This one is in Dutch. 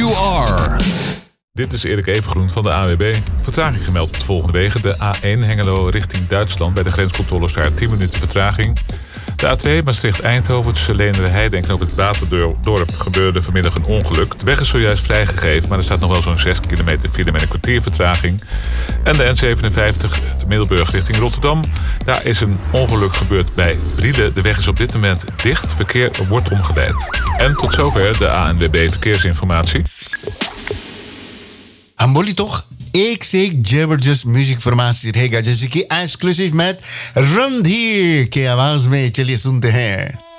You Are. Dit is Erik Evengroen van de ANWB. Vertraging gemeld op de volgende wegen. De A1 Hengelo richting Duitsland. Bij de grenscontroles daar 10 minuten vertraging. De A2 Maastricht-Eindhoven tussen Leenderheide en Knoop het Baterdorp gebeurde vanmiddag een ongeluk. De weg is zojuist vrijgegeven, maar er staat nog wel zo'n 6 kilometer file met een kwartier vertraging. En de N57 Middelburg richting Rotterdam. Daar is een ongeluk gebeurd bij Brielen. De weg is op dit moment dicht. Verkeer wordt omgeleid. En tot zover de ANWB Verkeersinformatie. Hamboli toch? Ik zeg जबरदस्त म्यूजिक फरमाइश रहेगा जैसे कि एक्सक्लूसिव में रंधीर की आवाज में चलिए सुनते हैं